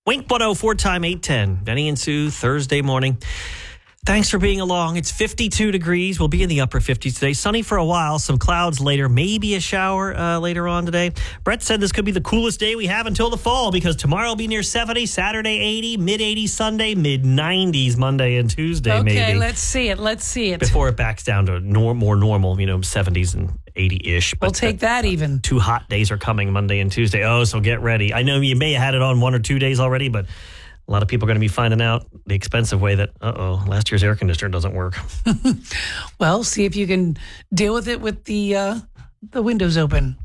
Wink 104 time 810. Benny and Sue, Thursday morning. Thanks for being along. It's 52 degrees. We'll be in the upper 50s today. Sunny for a while. Some clouds later. Maybe a shower later on today. Brett said this could be the coolest day we have until the fall because tomorrow will be near 70, Saturday 80, mid-80s Sunday, mid-90s Monday and Tuesday maybe. Okay, let's see it. Before it backs down to more normal, 70s and 80-ish. We'll take that even. 2 hot days are coming Monday and Tuesday. Oh, so get ready. I know you may have had it on 1 or 2 days already, but a lot of people are going to be finding out the expensive way that, last year's air conditioner doesn't work. Well, see if you can deal with it with the windows open.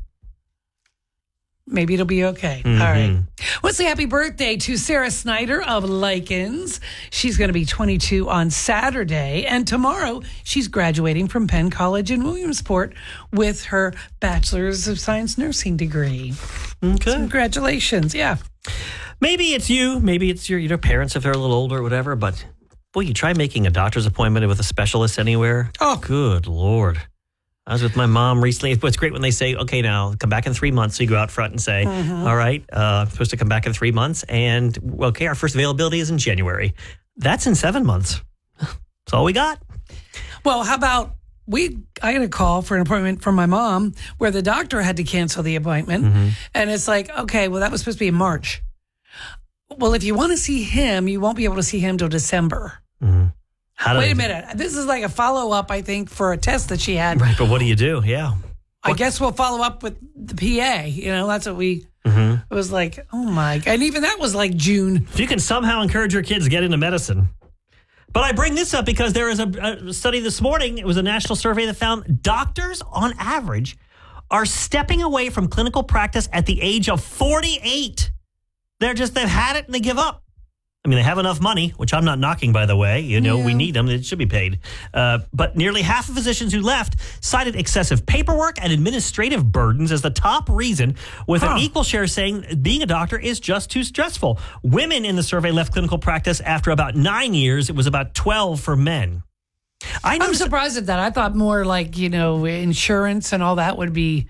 Maybe it'll be okay. Mm-hmm. All right. Let's say happy birthday to Sarah Snyder of Likens. She's going to be 22 on Saturday. And tomorrow, she's graduating from Penn College in Williamsport with her Bachelor's of Science Nursing degree. Okay. Congratulations. Yeah. Maybe it's you. Maybe it's your parents if they're a little older or whatever. But, boy, you try making a doctor's appointment with a specialist anywhere. Oh, good Lord. I was with my mom recently. It's great when they say, okay, now come back in 3 months. So you go out front and say, all right, I'm supposed to come back in 3 months. And, okay, our first availability is in January. That's in 7 months. That's all we got. Well, how about I got a call for an appointment from my mom where the doctor had to cancel the appointment. Mm-hmm. And it's like, okay, well, that was supposed to be in March. Well, if you want to see him, you won't be able to see him till December. Mm-hmm. Wait a minute. This is like a follow-up, I think, for a test that she had. Right, but what do you do? Yeah. I guess we'll follow up with the PA. That's what we... It was like, oh, my... And even that was like June. If you can somehow encourage your kids to get into medicine. But I bring this up because there is a study this morning. It was a national survey that found doctors, on average, are stepping away from clinical practice at the age of 48. They've had it and they give up. I mean, they have enough money, which I'm not knocking, by the way. We need them. It should be paid. But nearly half of physicians who left cited excessive paperwork and administrative burdens as the top reason, with an equal share saying being a doctor is just too stressful. Women in the survey left clinical practice after about 9 years. It was about 12 for men. I'm surprised at that. I thought more like, insurance and all that would be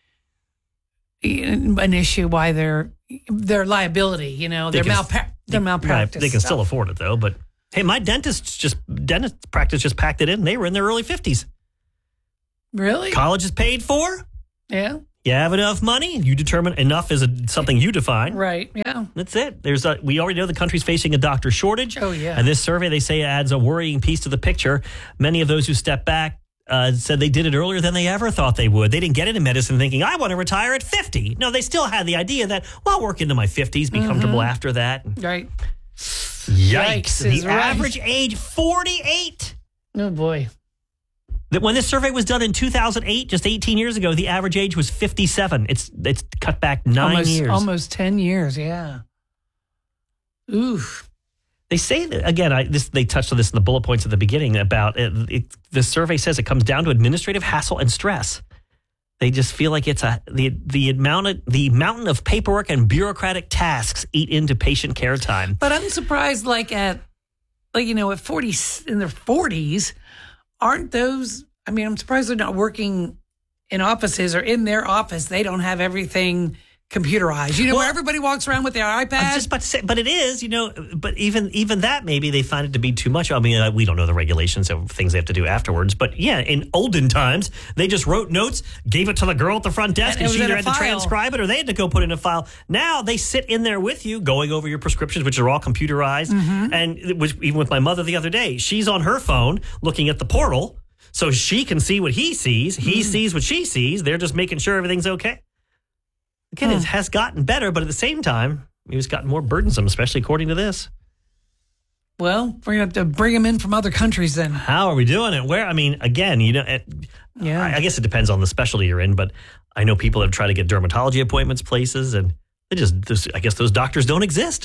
an issue why their liability, their malpractice. Right, they can stuff. still afford it though. But hey, my dentist practice just packed it in. They were in their early 50s. Really? College is paid for. Yeah. You have enough money. You determine enough is something you define. Right. Yeah. That's it. We already know the country's facing a doctor shortage. Oh yeah. And this survey, they say, adds a worrying piece to the picture. Many of those who step back said they did it earlier than they ever thought they would. They didn't get into medicine thinking, I want to retire at 50. No, they still had the idea that, well, I'll work into my 50s, be comfortable after that. Right. Yikes. The average age, 48. Oh, boy. When this survey was done in 2008, just 18 years ago, the average age was 57. It's cut back 9 years. Almost 10 years, yeah. Oof. They say that, again, they touched on this in the bullet points at the beginning about the survey says it comes down to administrative hassle and stress. They just feel like it's the mountain of paperwork and bureaucratic tasks eat into patient care time. But I'm surprised, at 40 in their 40s, aren't those? I mean, I'm surprised they're not working in offices or in their office. They don't have everything computerized, where everybody walks around with their iPad. I was just about to say, but it is, but even that, maybe they find it to be too much. I mean, we don't know the regulations of things they have to do afterwards, but yeah, in olden times, they just wrote notes, gave it to the girl at the front desk, and she either had to transcribe it or they had to go put it in a file. Now they sit in there with you, going over your prescriptions, which are all computerized. And even with my mother the other day, she's on her phone looking at the portal so she can see what he sees. He sees what she sees. They're just making sure everything's okay. Again, it has gotten better, but at the same time, it's gotten more burdensome, especially according to this. Well, we're going to have to bring them in from other countries then. How are we doing it? Where? I mean, again, I guess it depends on the specialty you're in, but I know people have tried to get dermatology appointments places, and I guess those doctors don't exist.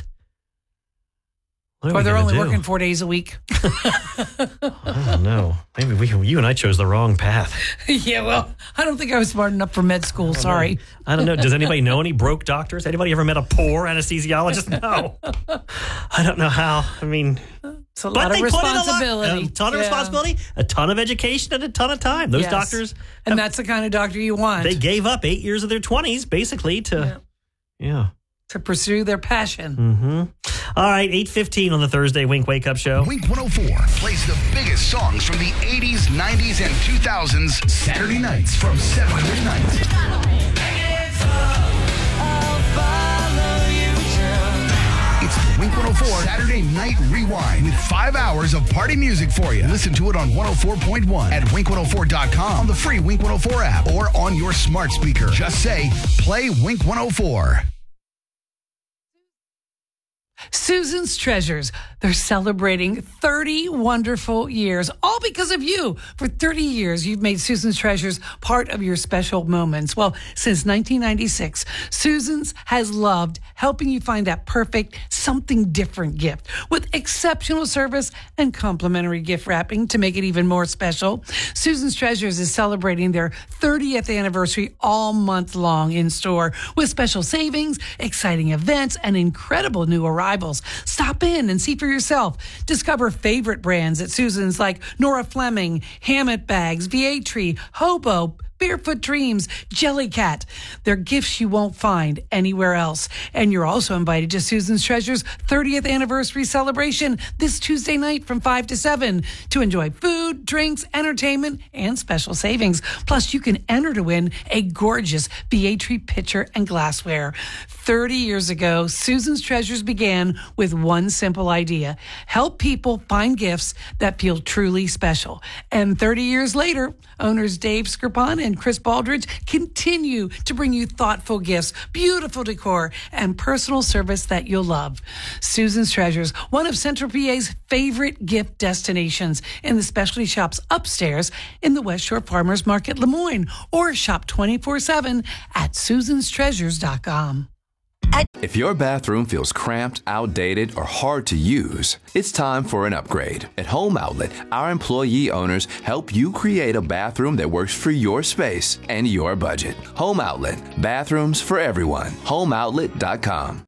Or they're only working 4 days a week. I don't know. Maybe you and I chose the wrong path. Yeah, well, I don't think I was smart enough for med school. Sorry. I don't know. Does anybody know any broke doctors? Anybody ever met a poor anesthesiologist? No. I don't know how. I mean, it's a lot of responsibility. A ton of responsibility, a ton of education, and a ton of time. Those doctors. And that's the kind of doctor you want. They gave up 8 years of their 20s, basically, to, to pursue their passion. All right, 8:15 on the Thursday Wink Wake Up Show. Wink 104 plays the biggest songs from the 80s, 90s, and 2000s Saturday nights from 7 to midnight. It's the Wink 104 Saturday Night Rewind with 5 hours of party music for you. Listen to it on 104.1 at wink104.com, on the free Wink 104 app, or on your smart speaker. Just say, play Wink 104. Susan's Treasures. They're celebrating 30 wonderful years, all because of you. For 30 years, you've made Susan's Treasures part of your special moments. Well, since 1996, Susan's has loved helping you find that perfect something different gift with exceptional service and complimentary gift wrapping to make it even more special. Susan's Treasures is celebrating their 30th anniversary all month long in store with special savings, exciting events, and incredible new arrivals. Stop in and see for yourself. Discover favorite brands at Susan's like Nora Fleming, Hammett Bags, Vietri, Hobo, Barefoot Dreams, Jellycat. They're gifts you won't find anywhere else. And you're also invited to Susan's Treasures 30th anniversary celebration this Tuesday night from 5 to 7 to enjoy food, drinks, entertainment, and special savings. Plus, you can enter to win a gorgeous Vietri pitcher and glassware. 30 years ago, Susan's Treasures began with one simple idea: help people find gifts that feel truly special. And 30 years later, owners Dave Scarpon and Chris Baldridge continue to bring you thoughtful gifts, beautiful decor, and personal service that you'll love. Susan's Treasures, one of Central PA's favorite gift destinations, in the specialty shops upstairs in the West Shore Farmers Market, Lemoyne, or shop 24/7 at susanstreasures.com. If your bathroom feels cramped, outdated, or hard to use, it's time for an upgrade. At Home Outlet, our employee owners help you create a bathroom that works for your space and your budget. Home Outlet, bathrooms for everyone. HomeOutlet.com.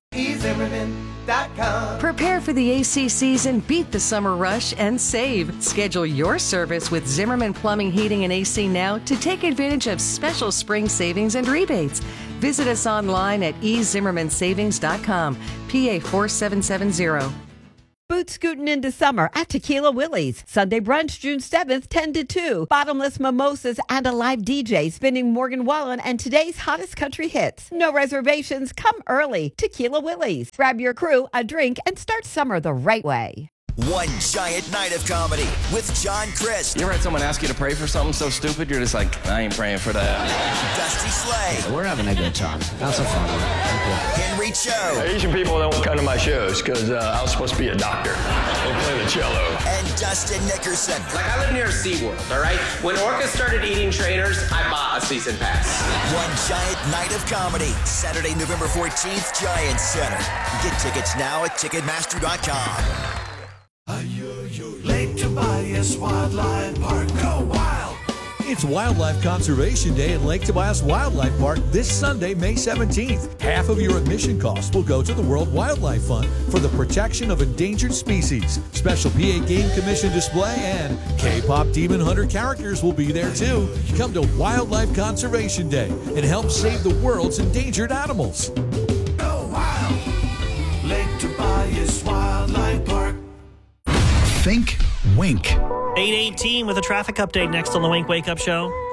Prepare for the AC season, beat the summer rush, and save. Schedule your service with Zimmerman Plumbing, Heating, and AC now to take advantage of special spring savings and rebates. Visit us online at ezimmermansavings.com, PA 4770. Boot scooting into summer at Tequila Willie's. Sunday brunch, June 7th, 10 to 2. Bottomless mimosas and a live DJ spinning Morgan Wallen and today's hottest country hits. No reservations. Come early. Tequila Willie's. Grab your crew, a drink, and start summer the right way. One giant night of comedy with John Crist. You ever had someone ask you to pray for something so stupid, you're just like, I ain't praying for that. Dusty Slay. We're having a good time. That's a fun one. Henry Cho. Asian people don't come to my shows because I was supposed to be a doctor. They play the cello. And Dustin Nickerson. Like, I live near SeaWorld, all right? When orcas started eating trainers, I bought a season pass. One giant night of comedy. Saturday, November 14th, Giant Center. Get tickets now at Ticketmaster.com. Lake Tobias Wildlife Park, go wild! It's Wildlife Conservation Day at Lake Tobias Wildlife Park this Sunday, May 17th. Half of your admission costs will go to the World Wildlife Fund for the protection of endangered species. Special PA Game Commission display and K-pop Demon Hunter characters will be there too. Come to Wildlife Conservation Day and help save the world's endangered animals. Go wild! Lake Tobias Wildlife Park. Think Wink. 8:18 with a traffic update next on the Wink Wake Up Show.